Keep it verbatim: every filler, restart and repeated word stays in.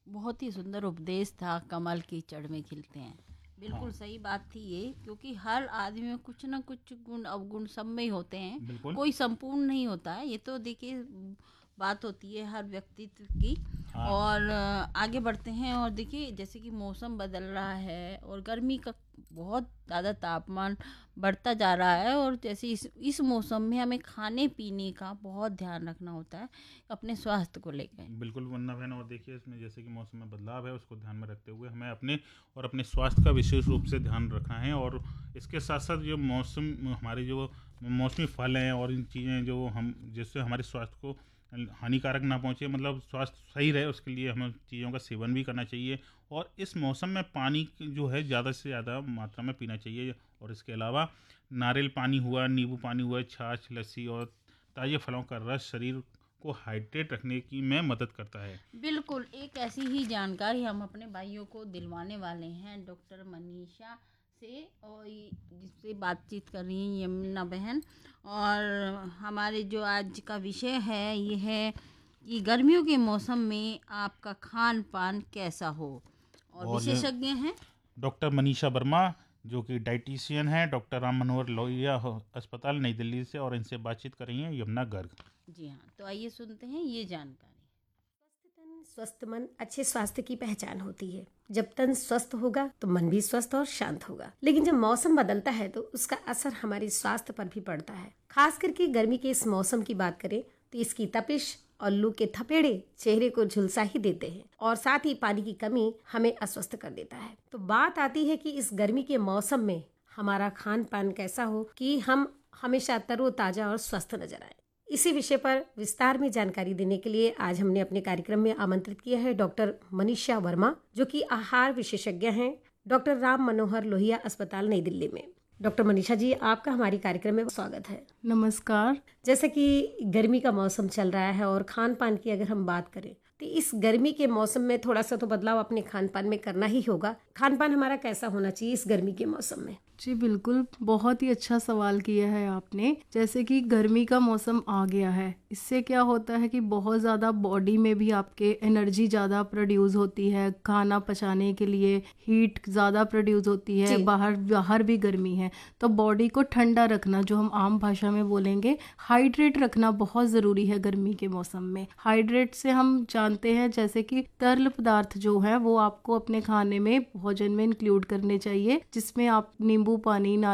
बहुत ही सुंदर उपदेश था, कमल की जड़ में खिलते हैं। बिल्कुल हाँ सही बात थी ये, क्योंकि हर आदमी में कुछ ना कुछ गुण अवगुण सब में ही होते हैं, बिल्कुल। कोई संपूर्ण नहीं होता है। ये तो देखिए बात होती है हर व्यक्तित्व की। हाँ और अ, आगे बढ़ते हैं और देखिए जैसे कि मौसम बदल रहा है और गर्मी का बहुत ज़्यादा तापमान बढ़ता जा रहा है, और जैसे इस इस मौसम में हमें खाने पीने का बहुत ध्यान रखना होता है अपने स्वास्थ्य को लेकर। बिल्कुल वरना बहन, और देखिए इसमें जैसे कि मौसम में बदलाव है उसको ध्यान में रखते हुए हमें अपने और अपने स्वास्थ्य का विशेष रूप से ध्यान रखना है। और इसके साथ साथ जो मौसम हमारे जो मौसमी फल हैं और इन चीज़ें जो हम जिससे हमारे स्वास्थ्य को हानिकारक ना पहुँचे, मतलब स्वास्थ्य सही रहे, उसके लिए हमें चीज़ों का सेवन भी करना चाहिए। और इस मौसम में पानी की जो है ज़्यादा से ज़्यादा मात्रा में पीना चाहिए। और इसके अलावा नारियल पानी हुआ, नींबू पानी हुआ, छाछ, लस्सी और ताज़े फलों का रस शरीर को हाइड्रेट रखने की में मदद करता है। बिल्कुल, एक ऐसी ही जानकारी हम अपने भाइयों को दिलवाने वाले हैं डॉक्टर मनीषा से, और ये- जिससे बातचीत कर रही हैं यमुना बहन। और हमारे जो आज का विषय है ये है कि गर्मियों के मौसम में आपका खान पान कैसा हो, और और ये विशेषज्ञ हैं डॉक्टर मनीषा वर्मा, जो कि डाइटिशियन है, डॉक्टर राम मनोहर लोहिया हो- अस्पताल नई दिल्ली से, और इनसे बातचीत कर रही हैं यमुना गर्ग। जी हाँ, तो आइए सुनते हैं ये जानकारी। स्वस्थ तन स्वस्थ मन अच्छे स्वास्थ्य की पहचान होती है। जब तन स्वस्थ होगा तो मन भी स्वस्थ और शांत होगा। लेकिन जब मौसम बदलता है तो उसका असर हमारे स्वास्थ्य पर भी पड़ता है। खास करके गर्मी के इस मौसम की बात करें तो इसकी तपिश और लू के थपेड़े चेहरे को झुलसा ही देते हैं, और साथ ही पानी की कमी हमें अस्वस्थ कर देता है। तो बात आती है कि इस गर्मी के मौसम में हमारा खान पान कैसा हो कि हम हमेशा तरोताजा और स्वस्थ नजर आए। इसी विषय पर विस्तार में जानकारी देने के लिए आज हमने अपने कार्यक्रम में आमंत्रित किया है डॉक्टर मनीषा वर्मा, जो कि आहार विशेषज्ञ हैं, डॉक्टर राम मनोहर लोहिया अस्पताल नई दिल्ली में। डॉक्टर मनीषा जी, आपका हमारी कार्यक्रम में स्वागत है। नमस्कार। जैसे कि गर्मी का मौसम चल रहा है और खान पान की अगर हम बात करें तो इस गर्मी के मौसम में थोड़ा सा तो बदलाव अपने खान पान में करना ही होगा। खान पान हमारा कैसा होना चाहिए इस गर्मी के मौसम में? जी बिल्कुल, बहुत ही अच्छा सवाल किया है आपने। जैसे कि गर्मी का मौसम आ गया है, इससे क्या होता है कि बहुत ज़्यादा बॉडी में भी आपके एनर्जी ज़्यादा प्रोड्यूस होती है, खाना पचाने के लिए हीट ज़्यादा प्रोड्यूस होती है, बाहर बाहर भी गर्मी है, तो बॉडी को ठंडा रखना, जो हम आम भाषा में बोलेंगे हाइड्रेट रखना, बहुत ज़रूरी है गर्मी के मौसम में। हाइड्रेट से हम जानते हैं जैसे कि तरल पदार्थ जो है वो आपको अपने खाने में, भोजन में इंक्लूड करने चाहिए, जिसमें आप नींबू पानी,